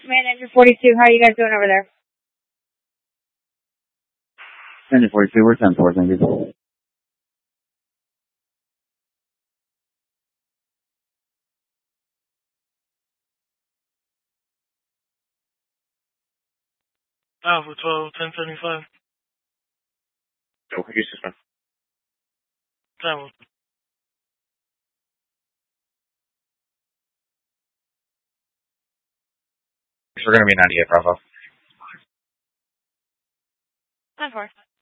Man, Engine 42, how are you guys doing over there? Engine 42, we're 10-4, thank you. Alpha 12, 1075. Oh, Houston, man. Travel. We're going to be 98, Bravo. 10-4.